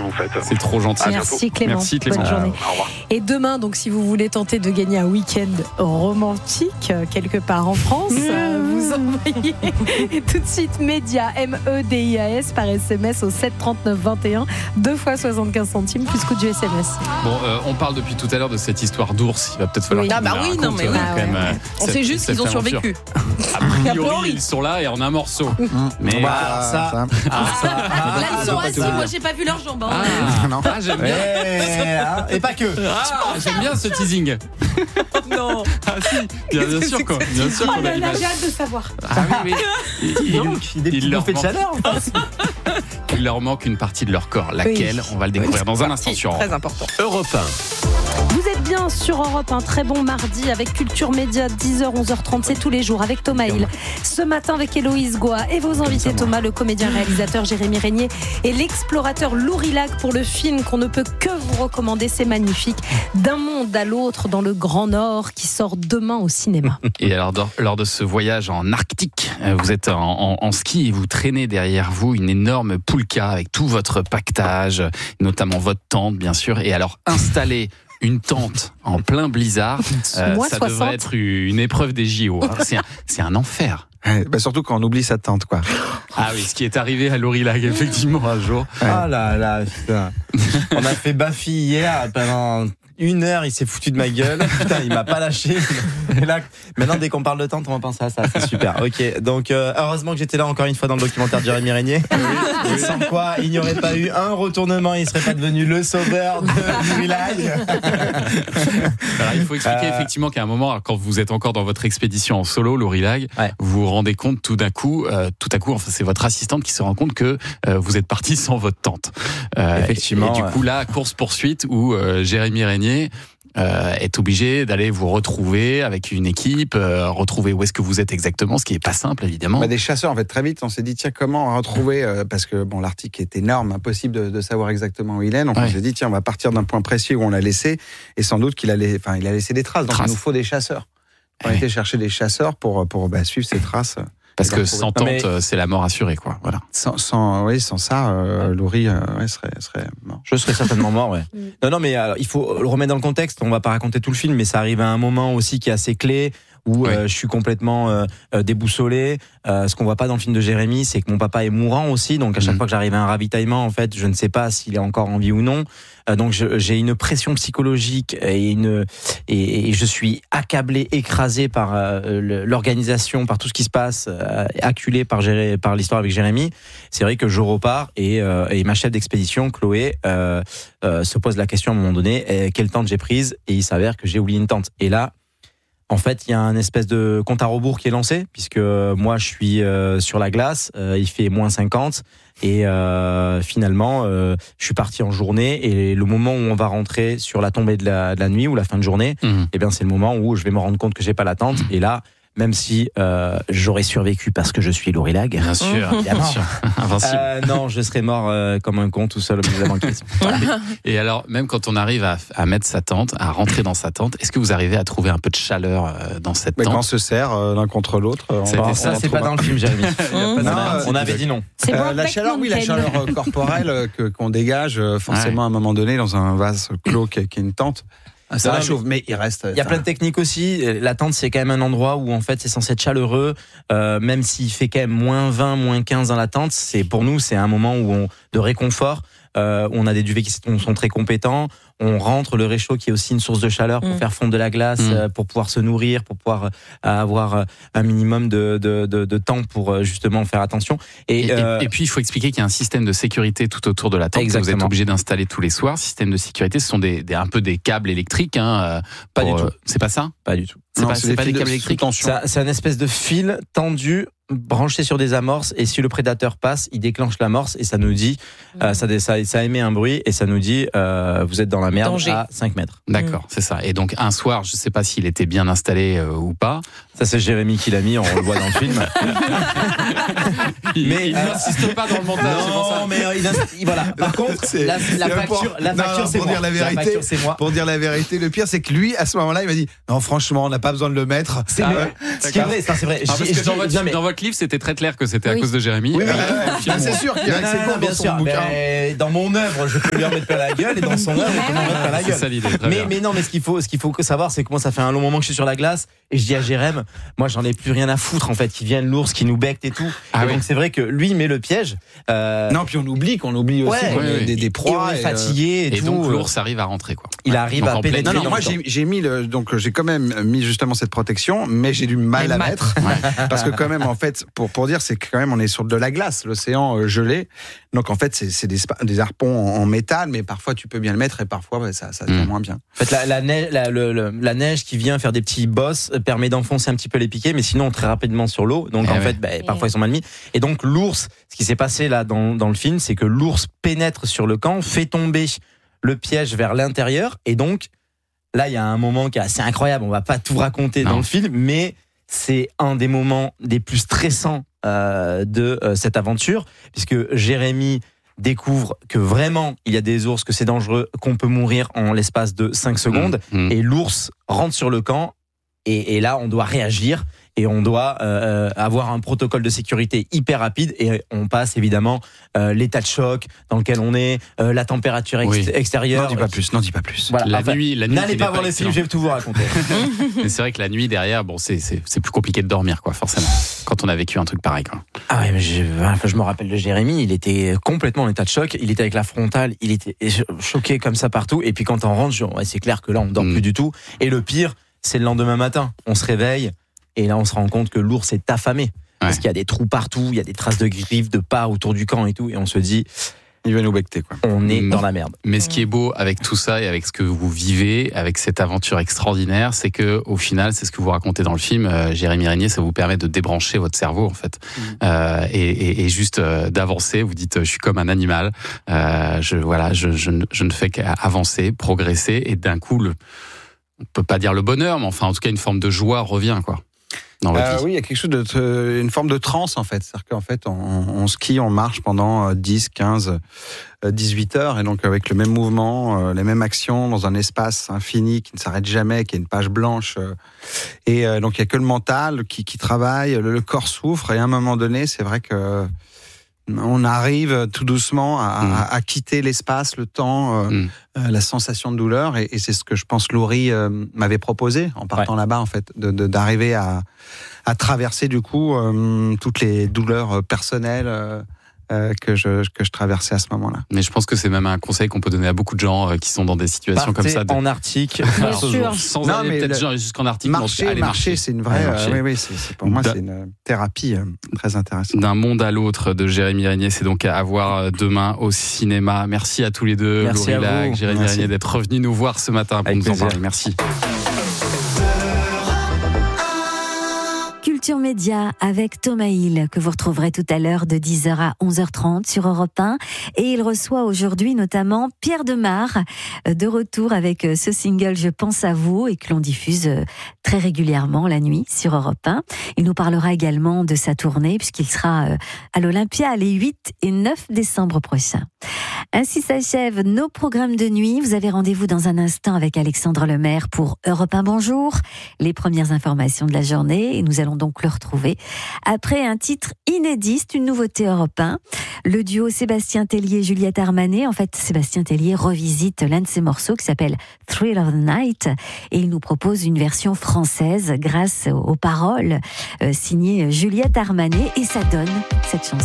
vous faites. C'est trop gentil. Merci Clément. Merci Clément. Bonne journée. Au revoir. Et demain, donc, si vous voulez tenter de gagner un week-end romantique quelque part en France, vous envoyez tout de suite MEDIAS, MEDIAS par SMS au 7 39 21, 2 fois 75 centimes plus coût du SMS. Bon, on parle depuis tout à l'heure de cette histoire d'ours. Il va peut-être falloir. Oui. qu'il Ah bah nous la oui, non, raconte, mais oui. quand même, On sait juste qu'ils ont survécu. A priori, ils sont là et en un morceau. Mais Là, ils sont assis. Moi, j'ai pas vu leurs jambes. j'aime bien. Et pas que. J'aime bien ce teasing. Non. Ah si, bien sûr quoi. Bien sûr qu'on a l'image. J'ai hâte de savoir. Ah oui, Il leur fait de chaleur. Il leur manque une partie de leur corps. Laquelle? On va le découvrir dans un instant sur Très important. Europe 1. Vous êtes bien sur Europe, un très bon mardi avec Culture Média, 10h, 11h30, c'est tous les jours avec Thomas Hill. Ce matin avec Héloïse Goa et vos invités Thomas, le comédien-réalisateur Jérémy Régnier et l'explorateur Lourilac pour le film qu'on ne peut que vous recommander, c'est magnifique. D'un monde à l'autre dans le Grand Nord qui sort demain au cinéma. Et alors, lors de ce voyage en Arctique, vous êtes en ski et vous traînez derrière vous une énorme poulka avec tout votre pactage, notamment votre tente, bien sûr. Et alors, installer une tente en plein blizzard, ça devrait être une épreuve des JO. C'est un enfer. Surtout quand on oublie sa tente, quoi. Ah oui, ce qui est arrivé à Lourilac, effectivement, un jour. Ah là là, putain. On a fait Bafi hier pendant 1 heure, il s'est foutu de ma gueule. Putain, il m'a pas lâché. Et là, maintenant, dès qu'on parle de tente, on va penser à ça. C'est super. Ok. Donc, heureusement que j'étais là encore une fois dans le documentaire de Jérémy Régnier. Sans quoi, il n'y aurait pas eu un retournement. Il serait pas devenu le sauveur de Lourilac. Alors, il faut expliquer effectivement qu'à un moment, quand vous êtes encore dans votre expédition en solo, Lourilac, vous vous rendez compte tout à coup, enfin, c'est votre assistante qui se rend compte que vous êtes parti sans votre tente. Effectivement. Et du coup, là, course-poursuite où Jérémy Régnier est obligé d'aller vous retrouver avec une équipe, retrouver où est-ce que vous êtes exactement, ce qui n'est pas simple évidemment. Des chasseurs, en fait, très vite, on s'est dit tiens, comment retrouver, parce que l'Arctique est énorme, impossible de savoir exactement où il est, donc on s'est dit tiens, on va partir d'un point précis où on l'a laissé, et sans doute il a laissé des traces, donc il nous faut des chasseurs. On a été chercher des chasseurs pour suivre ces traces. Parce que sans tente, c'est la mort assurée, quoi. Voilà. Sans ça, Laurie serait mort. Je serais certainement mort, ouais. Non, mais alors, il faut le remettre dans le contexte. On va pas raconter tout le film, mais ça arrive à un moment aussi qui est assez clé où je suis complètement déboussolé. Ce qu'on voit pas dans le film de Jérémy, c'est que mon papa est mourant aussi. Donc à chaque fois que j'arrive à un ravitaillement, en fait, je ne sais pas s'il est encore en vie ou non. Donc j'ai une pression psychologique et je suis accablé, écrasé par l'organisation, par tout ce qui se passe, acculé par l'histoire avec Jérémy. C'est vrai que je repars et ma chef d'expédition, Chloé, se pose la question à un moment donné, quelle tente j'ai prise, et il s'avère que j'ai oublié une tente. Et là, en fait, il y a un espèce de compte à rebours qui est lancé, puisque moi, je suis sur la glace, il fait moins 50, et finalement, je suis parti en journée, et le moment où on va rentrer sur la tombée de la nuit, ou la fin de journée, eh bien, c'est le moment où je vais me rendre compte que j'ai pas la tente, et là, même si j'aurais survécu parce que je suis Lourilac. Bien sûr, invincible. Non, je serais mort comme un con tout seul au milieu de la banquise. Et alors, même quand on arrive à mettre sa tente, à rentrer dans sa tente, est-ce que vous arrivez à trouver un peu de chaleur dans cette tente? Quand on se serre l'un contre l'autre. Ça, c'est pas dans le film, Jérémy. On avait dit non. La chaleur corporelle qu'on dégage forcément à un moment donné dans un vase clos qui est une tente. Ça réchauffe, mais il reste. Il y a plein de techniques aussi. La tente, c'est quand même un endroit où en fait c'est censé être chaleureux, même s'il fait quand même moins 20, moins 15 dans la tente. Pour nous, c'est un moment de réconfort. On a des duvets qui sont très compétents. On rentre, le réchaud qui est aussi une source de chaleur pour faire fondre de la glace, pour pouvoir se nourrir, pour pouvoir avoir un minimum de temps pour justement faire attention. Et puis il faut expliquer qu'il y a un système de sécurité tout autour de la tente que vous êtes obligé d'installer tous les soirs. Système de sécurité, ce sont un peu des câbles électriques. Pas du tout. C'est pas ça ? Pas du tout. C'est pas des câbles électriques. C'est un espèce de fil tendu, branché sur des amorces, et si le prédateur passe, il déclenche l'amorce et ça nous dit, ça émet un bruit et ça nous dit vous êtes dans la merde. Danger. À 5 mètres. D'accord, c'est ça. Et donc un soir, je sais pas s'il était bien installé ou pas. Ça c'est Jérémy qui l'a mis, on le voit dans le film. il n'insiste pas dans le montage. Non, mais voilà. Par contre, la facture, c'est moi. Pour dire la vérité, le pire c'est que lui, à ce moment-là, il m'a dit non, franchement, pas besoin de le mettre. C'est vrai. Ce qui est vrai, c'est vrai. Parce que dans votre livre, c'était très clair que c'était à cause de Jérémy. Oui, c'est sûr qu'il y a c'est bien sûr. Dans mon œuvre, je peux lui en mettre plein la gueule, et dans son œuvre, je peux lui en mettre plein la gueule. C'est ça l'idée. Mais non, mais ce qu'il faut savoir, c'est que moi, ça fait un long moment que je suis sur la glace, et je dis à Jérém, moi, j'en ai plus rien à foutre, en fait, qu'il vienne l'ours, qui nous becte et tout. Donc c'est vrai que lui met le piège. Non, puis on oublie aussi qu'on est des proies. Et on est fatigué et tout. Donc l'ours arrive à rentrer, quoi. Il arrive à pénétrer. Non, moi j'ai quand même mis justement cette protection, mais j'ai du mal à mettre parce que quand même en fait pour dire c'est que quand même on est sur de la glace, l'océan gelé. Donc en fait c'est des harpons en métal, mais parfois tu peux bien le mettre et parfois ça devient moins bien. En fait la neige qui vient faire des petits bosses permet d'enfoncer un petit peu les piquets, mais sinon très rapidement sur l'eau. Donc parfois ils sont mal mis. Et donc l'ours, ce qui s'est passé là dans le film, c'est que l'ours pénètre sur le camp, fait tomber le piège vers l'intérieur, et donc là il y a un moment qui est assez incroyable. On va pas tout raconter dans le film, mais c'est un des moments des plus stressants de cette aventure, puisque Jérémy découvre que vraiment il y a des ours, que c'est dangereux, qu'on peut mourir en l'espace de 5 secondes, et l'ours rentre sur le camp, et là on doit réagir. Et on doit avoir un protocole de sécurité hyper rapide, et on passe évidemment l'état de choc dans lequel on est, la température extérieure. N'en dis pas plus. Voilà. La nuit n'allez pas voir le film, je vais tout vous raconter. Mais c'est vrai que la nuit derrière, c'est plus compliqué de dormir, quoi, forcément, quand on a vécu un truc pareil, quoi. Ah ouais, mais je me rappelle de Jérémy, il était complètement en état de choc, il était avec la frontale, il était choqué comme ça partout, et puis quand on rentre, c'est clair que là on dort plus du tout. Et le pire, c'est le lendemain matin, on se réveille. Et là, on se rend compte que l'ours est affamé. Parce qu'il y a des trous partout, il y a des traces de griffes, de pas autour du camp et tout. Et on se dit, il va nous becter, quoi. On est dans la merde. Mais ce qui est beau avec tout ça et avec ce que vous vivez, avec cette aventure extraordinaire, c'est que au final, c'est ce que vous racontez dans le film, Jérémy Régnier, ça vous permet de débrancher votre cerveau, en fait. Et juste d'avancer. Vous dites, je suis comme un animal. Je ne fais qu'avancer, progresser. Et d'un coup, on peut pas dire le bonheur, mais enfin, en tout cas, une forme de joie revient, quoi. Oui, il y a quelque chose une forme de transe, en fait. C'est-à-dire qu'en fait, on skie, on marche pendant 10, 15, 18 heures, et donc avec le même mouvement, les mêmes actions, dans un espace infini qui ne s'arrête jamais, qui est une page blanche. Et donc, il n'y a que le mental qui travaille, le corps souffre, et à un moment donné, c'est vrai que on arrive tout doucement à quitter l'espace, le temps, la sensation de douleur, et c'est ce que je pense Laurie m'avait proposé en partant là-bas, en fait, d'arriver à traverser du coup toutes les douleurs personnelles que je traversais à ce moment-là. Mais je pense que c'est même un conseil qu'on peut donner à beaucoup de gens qui sont dans des situations comme ça. En Arctique, sans aller peut-être jusqu'en Arctique. Marcher, c'est une vraie. Pour moi, c'est une thérapie très intéressante. D'un monde à l'autre de Jérémy Régnier, c'est donc à voir demain au cinéma. Merci à tous les deux, Laurie Lac, Jérémy Régnier, d'être revenus nous voir ce matin pour nous en parler. Merci. Culture Média avec Thomas Hill, que vous retrouverez tout à l'heure de 10h à 11h30 sur Europe 1. Et il reçoit aujourd'hui notamment Pierre Demar, de retour avec ce single Je pense à vous, et que l'on diffuse très régulièrement la nuit sur Europe 1. Il nous parlera également de sa tournée, puisqu'il sera à l'Olympia les 8 et 9 décembre prochains. Ainsi s'achèvent nos programmes de nuit. Vous avez rendez-vous dans un instant avec Alexandre Lemaire pour Europe 1 Bonjour, les premières informations de la journée, et nous allons donc le retrouver après un titre inédit, c'est une nouveauté Europe 1. Le duo Sébastien Tellier et Juliette Armanet. En fait, Sébastien Tellier revisite l'un de ses morceaux qui s'appelle Thrill of the Night, et il nous propose une version française grâce aux paroles signées Juliette Armanet, et ça donne cette chanson.